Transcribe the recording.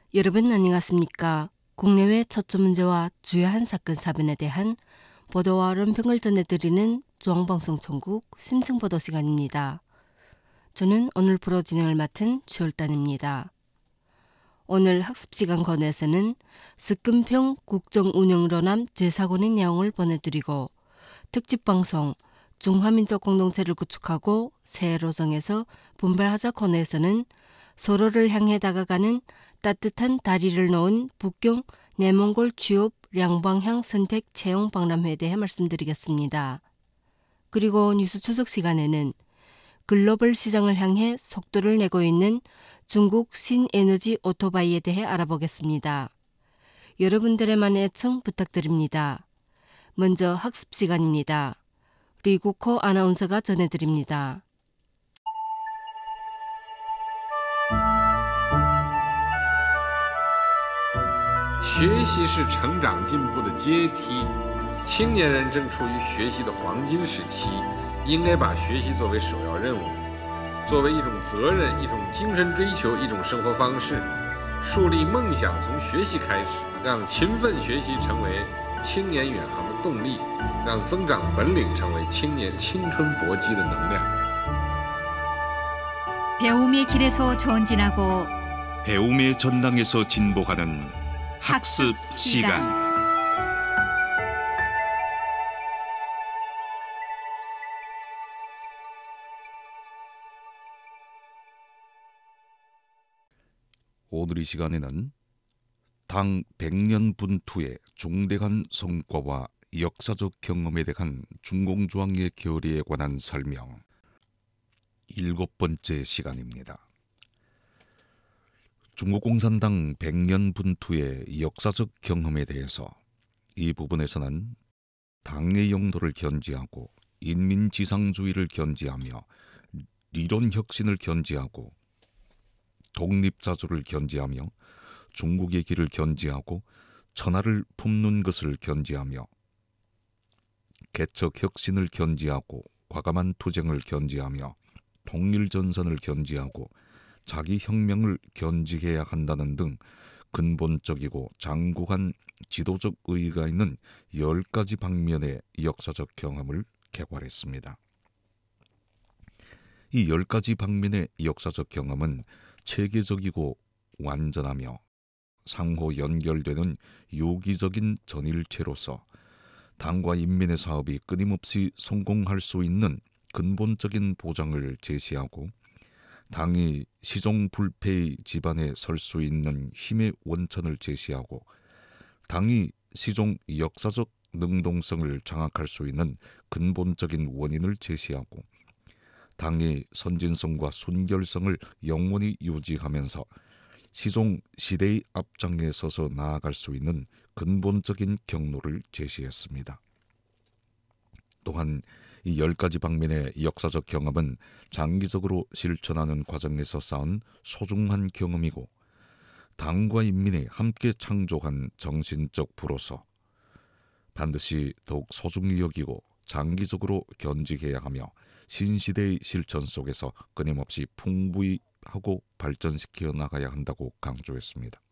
여러분 안녕하십니까? 국내외 초점 문제와 주요한 사건 사변에 대한 보도와論評을 전해드리는 중앙방송총국 심층보도 시간입니다. 저는 오늘 프로 진행을 맡은 주열단입니다. 오늘 학습시간 권에서는 습근평 국정운영론함 제4권의 내용을 보내드리고 특집방송 중화민족 공동체를 구축하고 새해로 정해서 분발하자 코너에서는 서로를 향해 다가가는 따뜻한 다리를 놓은 북경 내몽골 취업 양방향 선택 채용 박람회에 대해 말씀드리겠습니다. 그리고 뉴스 추석 시간에는 글로벌 시장을 향해 속도를 내고 있는 중국 신에너지 오토바이에 대해 알아보겠습니다. 여러분들의 많은 애청 부탁드립니다. 먼저 학습 시간입니다. 리구코 아나운서가 전해드립니다. 学习是成长进步的阶梯，青年人正处于学习的黄金时期，应该把学习作为首要任务，作为一种责任、一种精神追求、一种生活方式，树立梦想从学习开始，让勤奋学习成为青年远航的动力，让增长本领成为青年青春搏击的能量。 배움의 길에서 전진하고 배움의 전당에서 진보하는 학습 시간. 오늘 이 시간에는 당 100년 분투의 중대한 성과와 역사적 경험에 대한 중공주왕의 결의에 관한 설명 7번째 시간입니다. 중국공산당 100년 분투의 역사적 경험에 대해서 이 부분에서는 당의 용도를 견지하고 인민지상주의를 견지하며 리론혁신을 견지하고 독립자주를 견지하며 중국의 길을 견지하고 천하를 품는 것을 견지하며 개척혁신을 견지하고 과감한 투쟁을 견지하며 통일전선을 견지하고 자기 혁명을 견지해야 한다는 등 근본적이고 장구한 지도적 의의가 있는 10가지 방면의 역사적 경험을 개괄했습니다. 이 10가지 방면의 역사적 경험은 체계적이고 완전하며 상호 연결되는 유기적인 전일체로서 당과 인민의 사업이 끊임없이 성공할 수 있는 근본적인 보장을 제시하고 당이 시종불패의 지반에 설 수 있는 힘의 원천을 제시하고 당이 시종 역사적 능동성을 장악할 수 있는 근본적인 원인을 제시하고 당의 선진성과 순결성을 영원히 유지하면서 시종 시대의 앞장에 서서 나아갈 수 있는 근본적인 경로를 제시했습니다. 또한 이 10가지 방면의 역사적 경험은 장기적으로 실천하는 과정에서 쌓은 소중한 경험이고 당과 인민이 함께 창조한 정신적 부로서 반드시 더욱 소중히 여기고 장기적으로 견지해야 하며 신시대의 실천 속에서 끊임없이 풍부히 하고 발전시켜 나가야 한다고 강조했습니다.